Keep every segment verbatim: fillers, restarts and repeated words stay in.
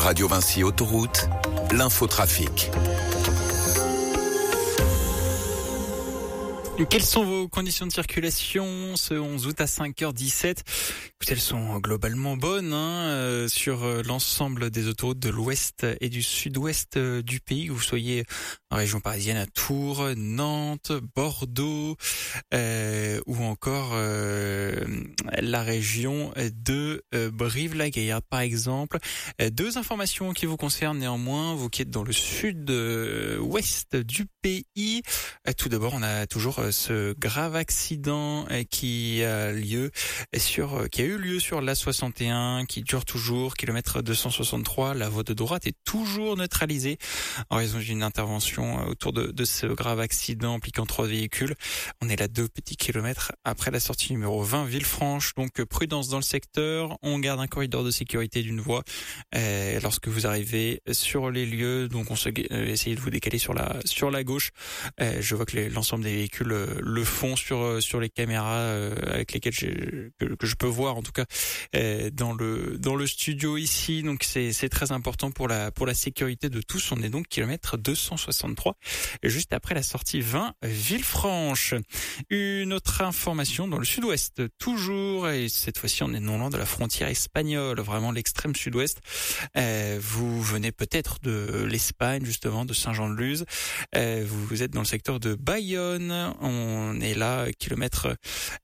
Radio Vinci Autoroute, l'infotrafic. Quelles sont vos conditions de circulation ce onze août à cinq heures dix-sept? Elles sont globalement bonnes hein, euh, sur l'ensemble des autoroutes de l'ouest et du sud-ouest du pays, que vous soyez en région parisienne à Tours, Nantes, Bordeaux euh, ou encore euh, la région de euh, Brive-la-Gaillarde par exemple. Euh, deux informations qui vous concernent néanmoins, vous qui êtes dans le sud-ouest du pays. Euh, tout d'abord, on a toujours ce grave accident qui a lieu sur, qui a eu lieu sur l'A soixante et un, qui dure toujours, kilomètre deux cent soixante-trois. La voie de droite est toujours neutralisée en raison d'une intervention autour de, de ce grave accident impliquant trois véhicules. On est là deux petits kilomètres après la sortie numéro vingt Villefranche. Donc prudence dans le secteur. On garde un corridor de sécurité d'une voie euh, lorsque vous arrivez sur les lieux. Donc on se euh, essayez de vous décaler sur la sur la gauche. Euh, je vois que les, l'ensemble des véhicules le font sur sur les caméras euh, avec lesquelles j'ai, que, que je peux voir en tout cas euh, dans le dans le studio ici. Donc c'est c'est très important pour la pour la sécurité de tous. On est donc kilomètre deux cent soixante-trois juste après la sortie vingt Villefranche. Une autre information dans le sud-ouest toujours, et cette fois-ci on est non loin de la frontière espagnole, vraiment l'extrême sud-ouest. Euh, vous venez peut-être de l'Espagne justement, de Saint-Jean-de-Luz. Euh, vous, vous êtes dans le secteur de Bayonne. On est là, kilomètre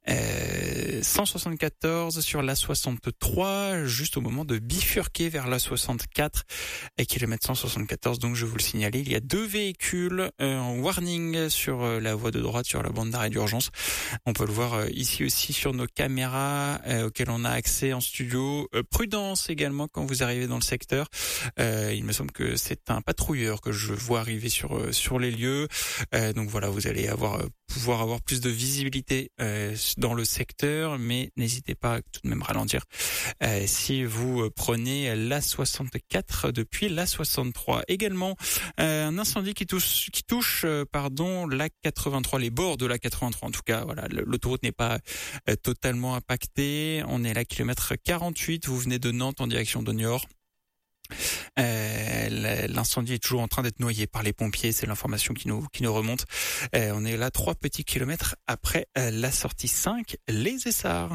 euh, cent soixante-quatorze sur l'A soixante-trois, juste au moment de bifurquer vers l'A soixante-quatre, et kilomètre cent soixante-quatorze. Donc je vous le signalais, il y a deux véhicules euh, en warning sur euh, la voie de droite, sur la bande d'arrêt d'urgence. On peut le voir euh, ici aussi sur nos caméras euh, auxquelles on a accès en studio. Euh, prudence également quand vous arrivez dans le secteur. Euh, il me semble que c'est un patrouilleur que je vois arriver sur euh, sur les lieux. Euh, donc voilà, vous allez avoir euh, pouvoir avoir plus de visibilité euh, dans le secteur, mais n'hésitez pas à tout de même ralentir euh, si vous prenez l'A soixante-quatre depuis l'A soixante-trois. Également euh, un incendie qui touche qui touche euh, pardon l'A quatre-vingt-trois, les bords de l'A quatre-vingt-trois en tout cas. Voilà, l'autoroute n'est pas euh, totalement impactée. On est là kilomètre quarante-huit, vous venez de Nantes en direction de Niort. Euh, l'incendie est toujours en train d'être noyé par les pompiers, c'est l'information qui nous qui nous remonte. Euh, on est là trois petits kilomètres après euh, la sortie cinq, les Essarts.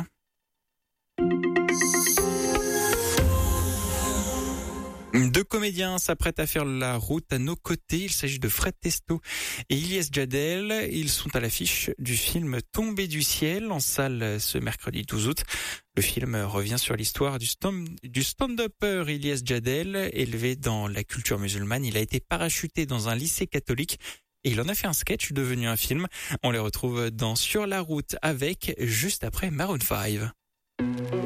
Deux comédiens s'apprêtent à faire la route à nos côtés. Il s'agit de Fred Testo et Ilyes Djadel. Ils sont à l'affiche du film Tombé du ciel en salle ce mercredi douze août. Le film revient sur l'histoire du stand, du stand-upper Ilyes Djadel. Élevé dans la culture musulmane, il a été parachuté dans un lycée catholique et il en a fait un sketch devenu un film. On les retrouve dans Sur la route avec, juste après Maroon cinq.